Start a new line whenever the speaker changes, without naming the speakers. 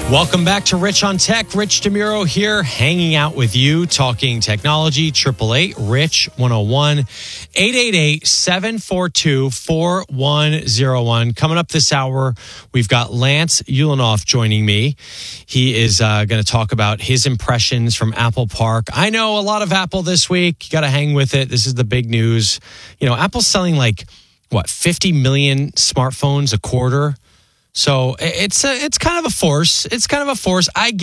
Welcome back to Rich on Tech. Rich DeMuro here, hanging out with you, talking technology. 888-RICH-101, 888-742-4101. Coming up this hour, we've got Lance Ulanoff joining me. He is going to talk about his impressions from Apple Park. I know a lot of Apple this week. You got to hang with it. This is the big news. You know, Apple's selling 50 million smartphones a quarter. So it's kind of a force. I get